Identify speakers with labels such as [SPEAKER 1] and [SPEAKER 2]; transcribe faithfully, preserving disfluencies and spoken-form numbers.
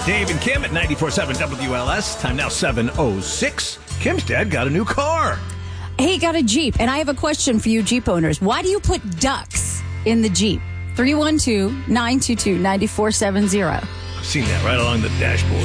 [SPEAKER 1] Dave and Kim at ninety-four point seven W L S. Time now seven oh six. Kim's dad got a new car.
[SPEAKER 2] He got a Jeep, and I have a question for you Jeep owners. Why do you put ducks in the Jeep? three one two, nine two two, nine four seven zero.
[SPEAKER 1] I've seen that right along the dashboard.